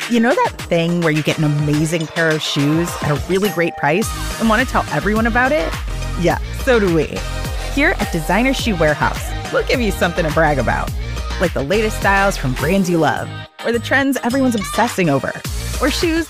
You know that thing where you get an amazing pair of shoes at a really great price and want to tell everyone about it? Yeah, so do we. Here at Designer Shoe Warehouse, we'll give you something to brag about, like the latest styles from brands you love, or the trends everyone's obsessing over, or shoes